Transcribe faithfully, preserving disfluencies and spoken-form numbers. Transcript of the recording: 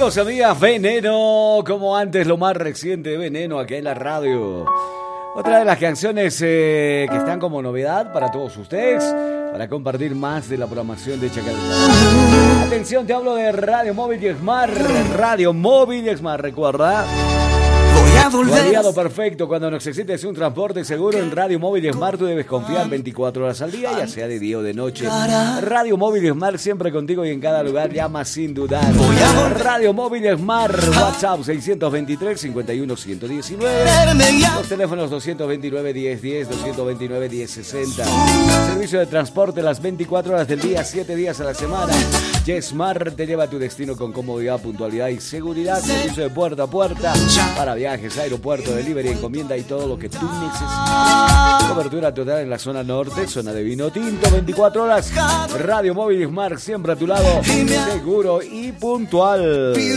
Amigos, amigas, Veneno, como antes, lo más reciente de Veneno aquí en la radio. Otra de las canciones eh, que están como novedad para todos ustedes, para compartir más de la programación de Chacaltaya. Atención, te hablo de Radio Móvil y Smart. Radio Móvil y Smart, recuerda. Tu aliado perfecto cuando necesites un transporte seguro en Radio Móvil y Smart. Tú debes confiar veinticuatro horas al día, ya sea de día o de noche. Radio Móvil y Smart, siempre contigo y en cada lugar. Llama sin dudar. Radio Móvil y Smart. WhatsApp seiscientos veintitrés, cincuenta y uno, ciento diecinueve. Los teléfonos doscientos veintinueve, diez diez, doscientos veintinueve, diez sesenta. Servicio de transporte las veinticuatro horas del día, siete días a la semana. YesMart te lleva a tu destino con comodidad, puntualidad y seguridad. Servicio de puerta a puerta para viajes, aeropuerto, delivery, encomienda y todo lo que tú necesites. Cobertura total en la zona norte, zona de vino tinto, veinticuatro horas. Radio Móvil y Smart, siempre a tu lado, seguro y puntual.